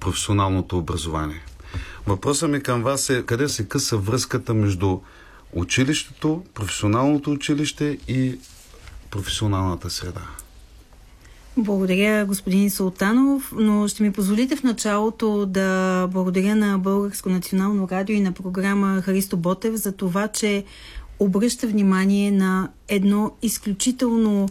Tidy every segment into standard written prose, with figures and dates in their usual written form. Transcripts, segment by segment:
професионалното образование. Въпросът ми към вас е: къде се къса връзката между училището, професионалното училище и професионалната среда? Благодаря, господин Султанов, но ще ми позволите в началото да благодаря на Българско национално радио и на програма Христо Ботев за това, че обръща внимание на едно изключително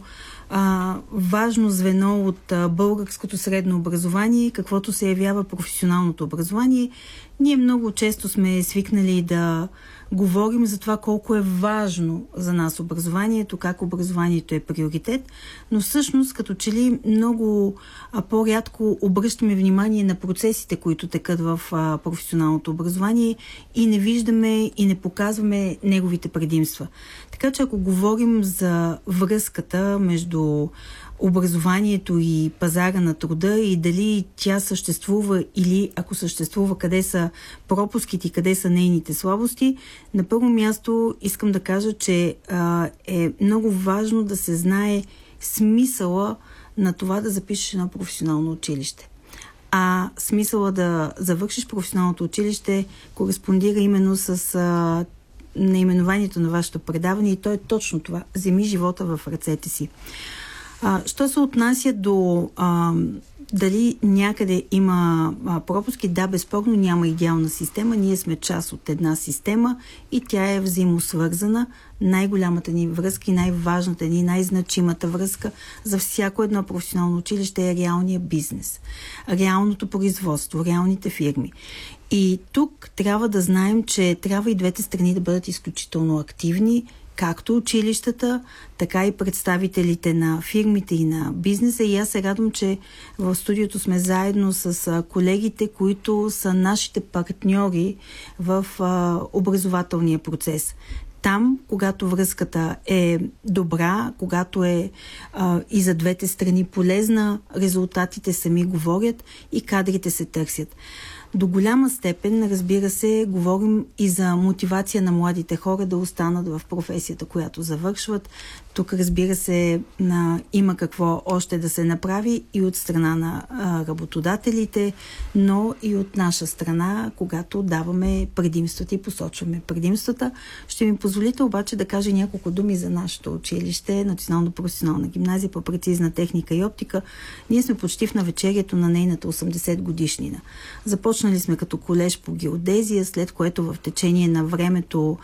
важно звено от българското средно образование, каквото се явява професионалното образование. Ние много често сме свикнали да говорим за това колко е важно за нас образованието, как образованието е приоритет, но всъщност като че ли много по-рядко обръщаме внимание на процесите, които текат в професионалното образование и не виждаме и не показваме неговите предимства. Така че ако говорим за връзката между образованието и пазара на труда и дали тя съществува или ако съществува, къде са пропуските и къде са нейните слабости, на първо място искам да кажа, че е много важно да се знае смисъла на това да запишеш едно професионално училище. А смисъла да завършиш професионалното училище кореспондира именно с наименованието на вашето предаване и то е точно това. Вземи живота в ръцете си. Що се отнася до дали някъде има пропуски, да, безспорно няма идеална система. Ние сме част от една система и тя е взаимосвързана. Най-голямата ни връзка и най-важната ни, най-значимата връзка за всяко едно професионално училище е реалния бизнес, реалното производство, реалните фирми. И тук трябва да знаем, че трябва и двете страни да бъдат изключително активни, както училищата, така и представителите на фирмите и на бизнеса. И аз се радвам, че в студиото сме заедно с колегите, които са нашите партньори в образователния процес. Там, когато връзката е добра, когато е и за двете страни полезна, резултатите сами говорят и кадрите се търсят. До голяма степен, разбира се, говорим и за мотивация на младите хора да останат в професията, която завършват. Тук, разбира се, има какво още да се направи и от страна на работодателите, но и от наша страна, когато даваме предимствата и посочваме предимствата. Ще ми позволите обаче да кажа няколко думи за нашето училище, Национално професионална гимназия по прецизна техника и оптика. Ние сме почти в навечерието на нейната 80 годишнина. Започнали сме като колеж по геодезия, след което в течение на времето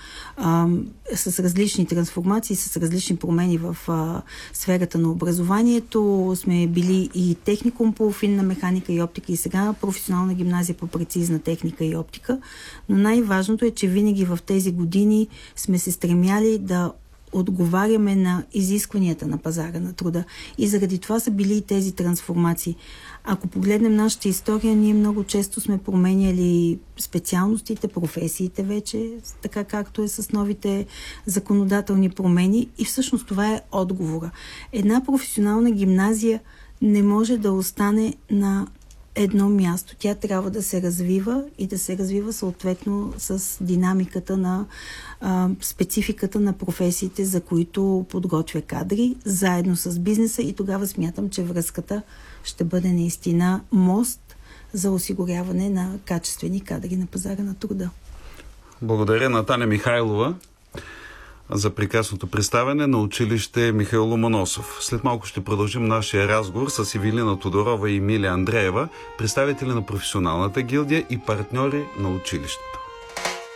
с различни трансформации, с различни промени в сферата на образованието сме били и техникум по финна механика и оптика и сега професионална гимназия по прецизна техника и оптика. Но най-важното е, че винаги в тези години сме се стремяли да отговаряме на изискванията на пазара на труда. И заради това са били и тези трансформации. Ако погледнем нашата история, ние много често сме променяли специалностите, професиите вече, така както е с новите законодателни промени. И всъщност това е отговора. Една професионална гимназия не може да остане на едно място. Тя трябва да се развива и да се развива съответно с динамиката на спецификата на професиите, за които подготвя кадри, заедно с бизнеса и тогава смятам, че връзката ще бъде наистина мост за осигуряване на качествени кадри на пазара на труда. Благодаря на Таня Михайлова за прекрасното представяне на училище Михаил Ломоносов. След малко ще продължим нашия разговор с Ивелина Тодорова и Емилия Андреева, представители на професионалната гилдия и партньори на училището.